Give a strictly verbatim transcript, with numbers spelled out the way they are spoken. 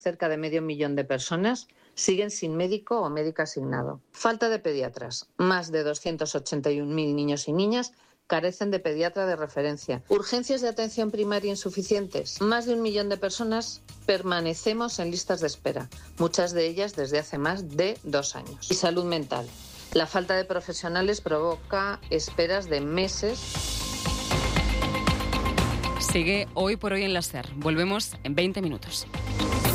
Cerca de medio millón de personas siguen sin médico o médica asignado. Falta de pediatras. Más de doscientos ochenta y un mil niños y niñas carecen de pediatra de referencia. Urgencias de atención primaria insuficientes. Más de un millón de personas permanecemos en listas de espera, muchas de ellas desde hace más de dos años. Y salud mental. La falta de profesionales provoca esperas de meses. Sigue Hoy por Hoy en la SER. Volvemos en veinte minutos.